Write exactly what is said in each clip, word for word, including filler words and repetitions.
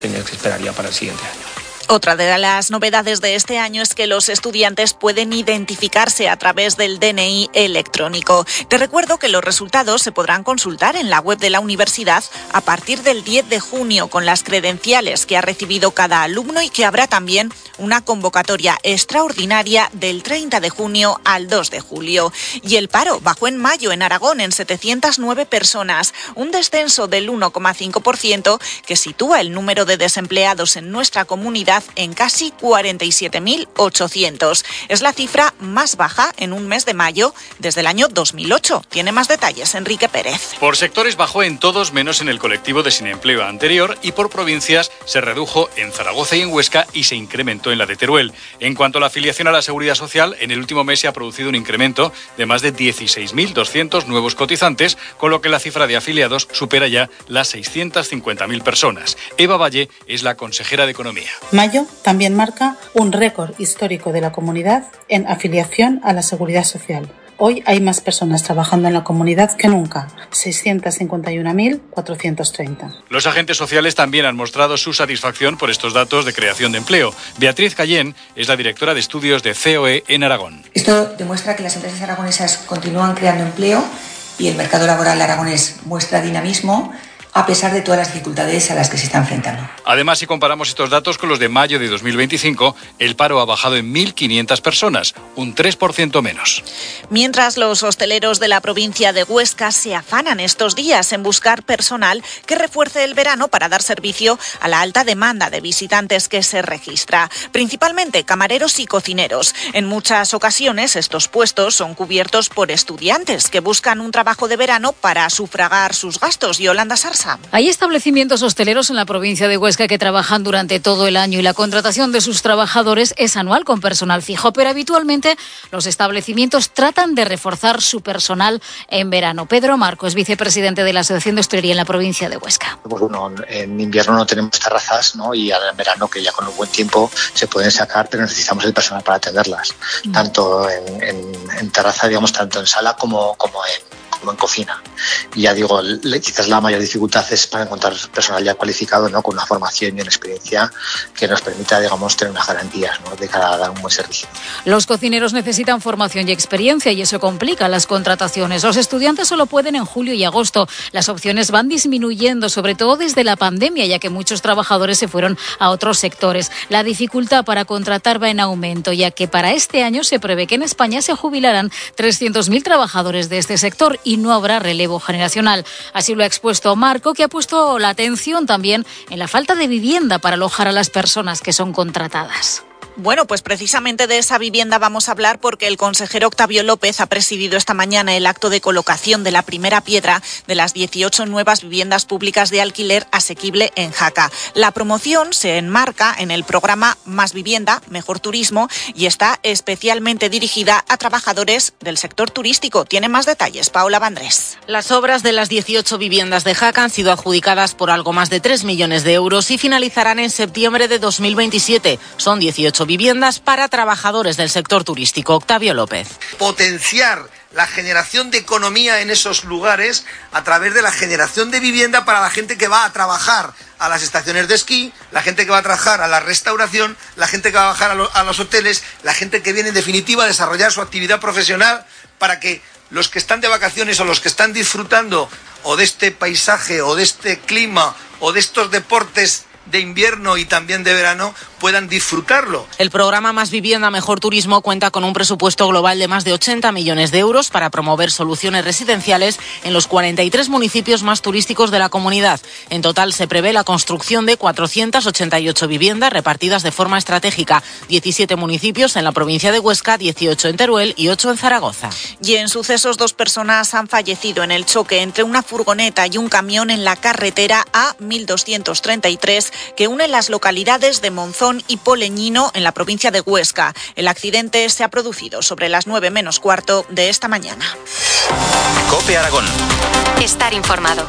que esperar ya para el siguiente año. Otra de las novedades de este año es que los estudiantes pueden identificarse a través del D N I electrónico. Te recuerdo que los resultados se podrán consultar en la web de la universidad a partir del diez de junio con las credenciales que ha recibido cada alumno y que habrá también una convocatoria extraordinaria del treinta de junio al dos de julio. Y el paro bajó en mayo en Aragón en setecientas nueve personas, un descenso del uno coma cinco por ciento que sitúa el número de desempleados en nuestra comunidad en casi cuarenta y siete mil ochocientos. Es la cifra más baja en un mes de mayo desde el año dos mil ocho. Tiene más detalles Enrique Pérez. Por sectores bajó en todos menos en el colectivo de sin empleo anterior y por provincias se redujo en Zaragoza y en Huesca y se incrementó en la de Teruel. En cuanto a la afiliación a la Seguridad Social, en el último mes se ha producido un incremento de más de dieciséis mil doscientos nuevos cotizantes, con lo que la cifra de afiliados supera ya las seiscientas cincuenta mil personas. Eva Valle es la consejera de Economía. Mayo también marca un récord histórico de la comunidad en afiliación a la Seguridad Social. Hoy hay más personas trabajando en la comunidad que nunca, seiscientas cincuenta y una mil cuatrocientos treinta. Los agentes sociales también han mostrado su satisfacción por estos datos de creación de empleo. Beatriz Cayén es la directora de estudios de C O E en Aragón. Esto demuestra que las empresas aragonesas continúan creando empleo y el mercado laboral aragonés muestra dinamismo a pesar de todas las dificultades a las que se está enfrentando. Además, si comparamos estos datos con los de mayo de dos mil veinticinco, el paro ha bajado en mil quinientas personas, un tres por ciento menos. Mientras los hosteleros de la provincia de Huesca se afanan estos días en buscar personal que refuerce el verano para dar servicio a la alta demanda de visitantes que se registra, principalmente camareros y cocineros. En muchas ocasiones estos puestos son cubiertos por estudiantes que buscan un trabajo de verano para sufragar sus gastos. Yolanda Sarsa. Hay establecimientos hosteleros en la provincia de Huesca que trabajan durante todo el año y la contratación de sus trabajadores es anual con personal fijo, pero habitualmente los establecimientos tratan de reforzar su personal en verano. Pedro Marco es vicepresidente de la Asociación de Hostelería en la provincia de Huesca. Pues bueno, en invierno no tenemos terrazas, ¿no? Y ahora en verano, que ya con un buen tiempo se pueden sacar, pero necesitamos el personal para atenderlas, mm. tanto en, en, en terraza, digamos, tanto en sala como, como en como en cocina. Y ya digo, quizás la mayor dificultad es para encontrar personal ya cualificado, ¿no? Con una formación y una experiencia que nos permita, digamos, tener unas garantías, ¿no? De cara a dar un buen servicio. Los cocineros necesitan formación y experiencia y eso complica las contrataciones. Los estudiantes solo pueden en julio y agosto. Las opciones van disminuyendo, sobre todo desde la pandemia, ya que muchos trabajadores se fueron a otros sectores. La dificultad para contratar va en aumento, ya que para este año se prevé que en España se jubilarán trescientos mil trabajadores de este sector y no habrá relevo generacional. Así lo ha expuesto Marco, que ha puesto la atención también en la falta de vivienda para alojar a las personas que son contratadas. Bueno, pues precisamente de esa vivienda vamos a hablar porque el consejero Octavio López ha presidido esta mañana el acto de colocación de la primera piedra de las dieciocho nuevas viviendas públicas de alquiler asequible en Jaca. La promoción se enmarca en el programa Más Vivienda, Mejor Turismo y está especialmente dirigida a trabajadores del sector turístico. Tiene más detalles Paola Vandrés. Las obras de las dieciocho viviendas de Jaca han sido adjudicadas por algo más de tres millones de euros y finalizarán en septiembre de dos mil veintisiete. Son dieciocho viviendas para trabajadores del sector turístico. Octavio López. Potenciar la generación de economía en esos lugares a través de la generación de vivienda para la gente que va a trabajar a las estaciones de esquí, la gente que va a trabajar a la restauración, la gente que va a trabajar a, lo, a los hoteles, la gente que viene en definitiva a desarrollar su actividad profesional para que los que están de vacaciones o los que están disfrutando o de este paisaje o de este clima o de estos deportes de invierno y también de verano puedan disfrutarlo. El programa Más Vivienda, Mejor Turismo cuenta con un presupuesto global de más de ochenta millones de euros para promover soluciones residenciales en los cuarenta y tres municipios más turísticos de la comunidad. En total se prevé la construcción de cuatrocientas ochenta y ocho viviendas repartidas de forma estratégica, diecisiete municipios en la provincia de Huesca, dieciocho en Teruel y ocho en Zaragoza. Y en sucesos, dos personas han fallecido en el choque entre una furgoneta y un camión en la carretera A mil doscientos treinta y tres que une las localidades de Monzón y Poleñino en la provincia de Huesca. El accidente se ha producido sobre las nueve menos cuarto de esta mañana. COPE Aragón. Estar informado.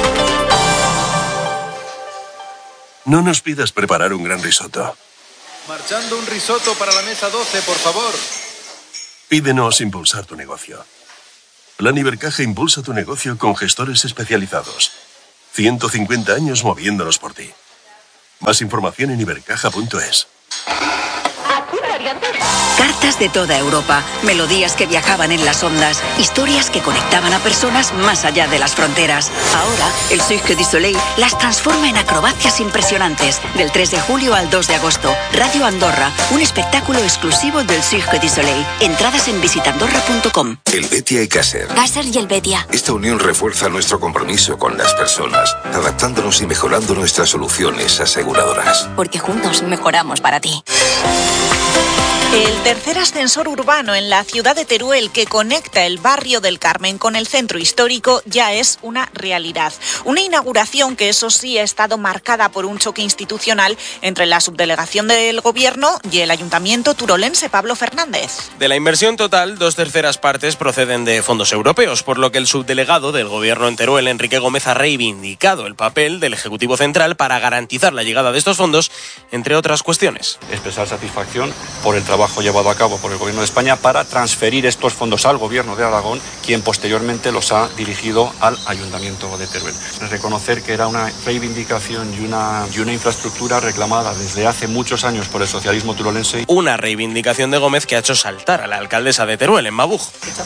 No nos pidas preparar un gran risotto. Marchando un risotto para la mesa doce, por favor. Pídenos impulsar tu negocio. Plan Ibercaja impulsa tu negocio con gestores especializados. ciento cincuenta años moviéndonos por ti. Más información en ibercaja punto es. Cartas de toda Europa, melodías que viajaban en las ondas, historias que conectaban a personas más allá de las fronteras. Ahora, el Cirque du Soleil las transforma en acrobacias impresionantes. Del tres de julio al dos de agosto, Radio Andorra, un espectáculo exclusivo del Cirque du Soleil. Entradas en visit andorra punto com. El Betia y Caser. Caser y el Betia. Esta unión refuerza nuestro compromiso con las personas, adaptándonos y mejorando nuestras soluciones aseguradoras. Porque juntos mejoramos para ti. El tercer ascensor urbano en la ciudad de Teruel que conecta el barrio del Carmen con el centro histórico ya es una realidad. Una inauguración que, eso sí, ha estado marcada por un choque institucional entre la subdelegación del Gobierno y el Ayuntamiento turolense. Pablo Fernández. De la inversión total, dos terceras partes proceden de fondos europeos, por lo que el subdelegado del Gobierno en Teruel, Enrique Gómez, ha reivindicado el papel del Ejecutivo Central para garantizar la llegada de estos fondos, entre otras cuestiones. Expresar satisfacción por el trabajo trabajo llevado a cabo por el Gobierno de España para transferir estos fondos al Gobierno de Aragón, quien posteriormente los ha dirigido al Ayuntamiento de Teruel. Reconocer que era una reivindicación y una, y una infraestructura reclamada desde hace muchos años por el socialismo turolense. Una reivindicación de Gómez que ha hecho saltar a la alcaldesa de Teruel, en Mabuj.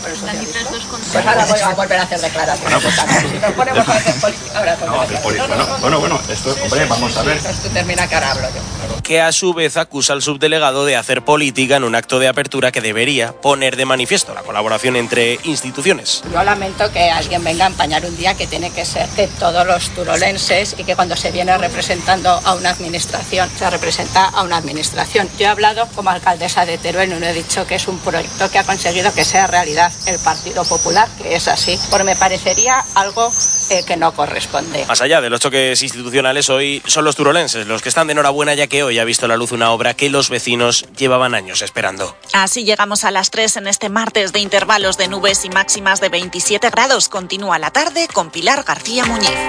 Pues ahora voy a volver a hacer declaraciones. Bueno, pues, si nos ponemos a hacer política, ahora no, hacer política. Bueno, bueno, bueno, esto, hombre, vamos a ver. Esto termina que ahora hablo yo. Que a su vez acusa al subdelegado de hacer política en un acto de apertura que debería poner de manifiesto la colaboración entre instituciones. Yo lamento que alguien venga a empañar un día que tiene que ser de todos los turolenses y que cuando se viene representando a una administración, se representa a una administración. Yo he hablado como alcaldesa de Teruel y no he dicho que es un proyecto que ha conseguido que sea realidad el Partido Popular, que es así, porque me parecería algo eh, que no corresponde. Más allá de los choques institucionales, hoy son los turolenses los que están de enhorabuena, ya que hoy ha visto la luz una obra que los vecinos llevaban años esperando. Así llegamos a las tres en este martes de intervalos de nubes y máximas de veintisiete grados. Continúa la tarde con Pilar García Muñiz.